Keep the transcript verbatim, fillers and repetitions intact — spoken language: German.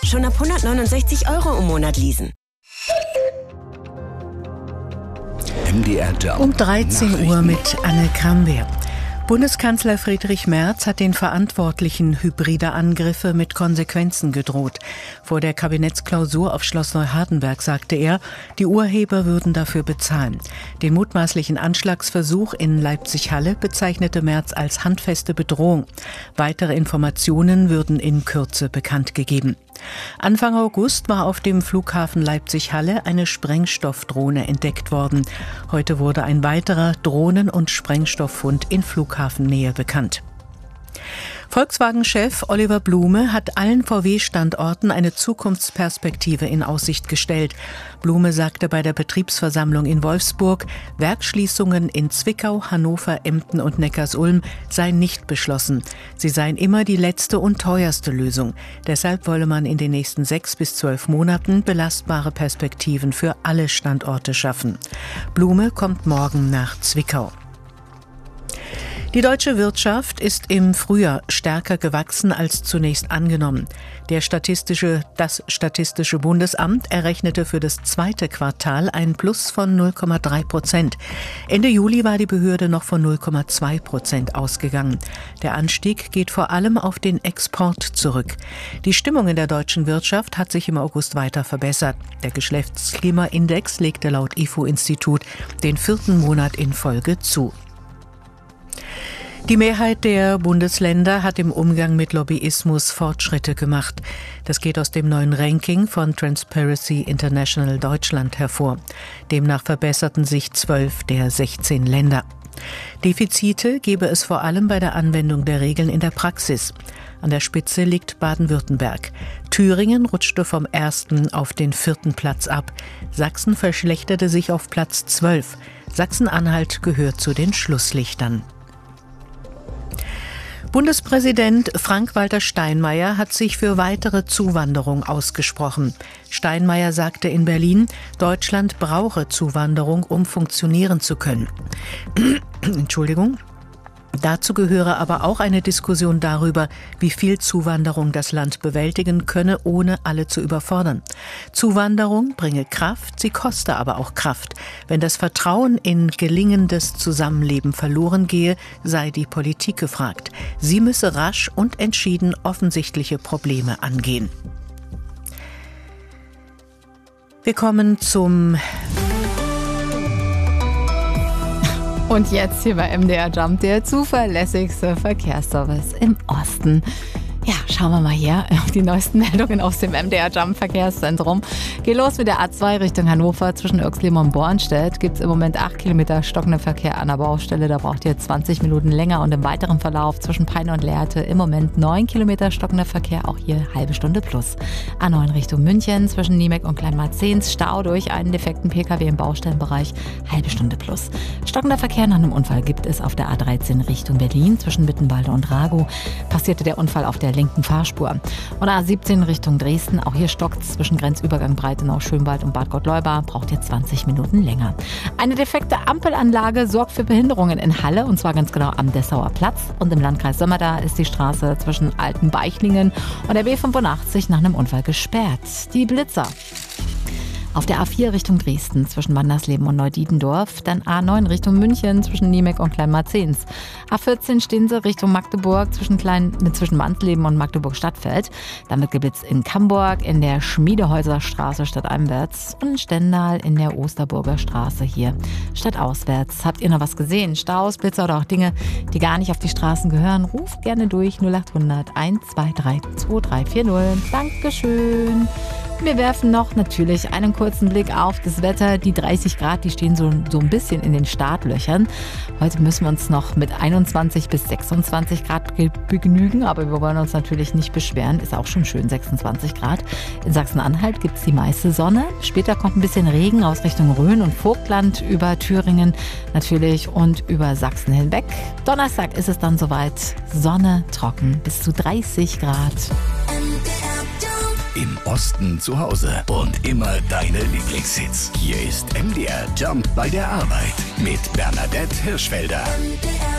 Schon ab hundertneunundsechzig Euro im Monat leasen. M D R Jump. Um dreizehn Uhr mit Anne Kramwehr. Bundeskanzler Friedrich Merz hat den Verantwortlichen hybride Angriffe mit Konsequenzen gedroht. Vor der Kabinettsklausur auf Schloss Neuhardenberg sagte er, die Urheber würden dafür bezahlen. Den mutmaßlichen Anschlagsversuch in Leipzig-Halle bezeichnete Merz als handfeste Bedrohung. Weitere Informationen würden in Kürze bekannt gegeben. Anfang August war auf dem Flughafen Leipzig-Halle eine Sprengstoffdrohne entdeckt worden. Heute wurde ein weiterer Drohnen- und Sprengstofffund in Flughafennähe bekannt. Volkswagen-Chef Oliver Blume hat allen V W-Standorten eine Zukunftsperspektive in Aussicht gestellt. Blume sagte bei der Betriebsversammlung in Wolfsburg, Werksschließungen in Zwickau, Hannover, Emden und Neckarsulm seien nicht beschlossen. Sie seien immer die letzte und teuerste Lösung. Deshalb wolle man in den nächsten sechs bis zwölf Monaten belastbare Perspektiven für alle Standorte schaffen. Blume kommt morgen nach Zwickau. Die deutsche Wirtschaft ist im Frühjahr stärker gewachsen als zunächst angenommen. Der Statistische, das Statistische Bundesamt errechnete für das zweite Quartal ein Plus von null Komma drei Prozent. Ende Juli war die Behörde noch von null Komma zwei Prozent ausgegangen. Der Anstieg geht vor allem auf den Export zurück. Die Stimmung in der deutschen Wirtschaft hat sich im August weiter verbessert. Der Geschäftsklimaindex legte laut I F O-Institut den vierten Monat in Folge zu. Die Mehrheit der Bundesländer hat im Umgang mit Lobbyismus Fortschritte gemacht. Das geht aus dem neuen Ranking von Transparency International Deutschland hervor. Demnach verbesserten sich zwölf der sechzehn Länder. Defizite gebe es vor allem bei der Anwendung der Regeln in der Praxis. An der Spitze liegt Baden-Württemberg. Thüringen rutschte vom ersten auf den vierten Platz ab. Sachsen verschlechterte sich auf Platz zwölf. Sachsen-Anhalt gehört zu den Schlusslichtern. Bundespräsident Frank-Walter Steinmeier hat sich für weitere Zuwanderung ausgesprochen. Steinmeier sagte in Berlin, Deutschland brauche Zuwanderung, um funktionieren zu können. Entschuldigung. Dazu gehöre aber auch eine Diskussion darüber, wie viel Zuwanderung das Land bewältigen könne, ohne alle zu überfordern. Zuwanderung bringe Kraft, sie koste aber auch Kraft. Wenn das Vertrauen in gelingendes Zusammenleben verloren gehe, sei die Politik gefragt. Sie müsse rasch und entschieden offensichtliche Probleme angehen. Wir kommen zum... Und jetzt hier bei M D R Jump, der zuverlässigste Verkehrsservice im Osten. Ja, schauen wir mal hier auf die neuesten Meldungen aus dem M D R Jump Verkehrszentrum. Geht los mit der A zwei Richtung Hannover. Zwischen Oechslin und Bornstedt gibt es im Moment acht Kilometer stockenden Verkehr an der Baustelle. Da braucht ihr zwanzig Minuten länger. Und im weiteren Verlauf zwischen Peine und Lehrte im Moment neun Kilometer stockender Verkehr. Auch hier halbe Stunde plus. A neun Richtung München zwischen Niemek und Kleinmarzens. Stau durch einen defekten P K W im Baustellenbereich. Halbe Stunde plus. Stockender Verkehr nach einem Unfall gibt es auf der A dreizehn Richtung Berlin. Zwischen Mittenwalde und Ragow passierte der Unfall auf der linken Fahrspur. Und A siebzehn Richtung Dresden, auch hier stockt zwischen Grenzübergang Breitenau, Schönwald und Bad Gottleuba, braucht ihr zwanzig Minuten länger. Eine defekte Ampelanlage sorgt für Behinderungen in Halle, und zwar ganz genau am Dessauer Platz. Und im Landkreis Sömmerda ist die Straße zwischen Altenbeichlingen und der B fünfundachtzig nach einem Unfall gesperrt. Die Blitzer. Auf der A vier Richtung Dresden zwischen Wandersleben und Neudietendorf, dann A neun Richtung München zwischen Niemek und Kleinmarzens. A vierzehn Stinse Richtung Magdeburg zwischen, Klein, zwischen Mansleben und Magdeburg-Stadtfeld. Damit geblitzt in Camburg, in der Schmiedehäuserstraße stadteinwärts und in Stendal in der Osterburger Straße hier stadtauswärts. Habt ihr noch was gesehen? Staus, Blitzer oder auch Dinge, die gar nicht auf die Straßen gehören? Ruft gerne durch null achthundert eins zwei drei zwei drei vier null. Dankeschön. Wir werfen noch natürlich einen kurzen Blick auf das Wetter. Die dreißig Grad, die stehen so, so ein bisschen in den Startlöchern. Heute müssen wir uns noch mit einundzwanzig bis sechsundzwanzig Grad begnügen, aber wir wollen uns natürlich nicht beschweren. Ist auch schon schön, sechsundzwanzig Grad. In Sachsen-Anhalt gibt es die meiste Sonne. Später kommt ein bisschen Regen aus Richtung Rhön und Vogtland über Thüringen natürlich und über Sachsen hinweg. Donnerstag ist es dann soweit. Sonne, trocken, bis zu dreißig Grad. Im Osten zu Hause und immer deine Lieblingshits. Hier ist M D R Jump bei der Arbeit mit Bernadette Hirschfelder.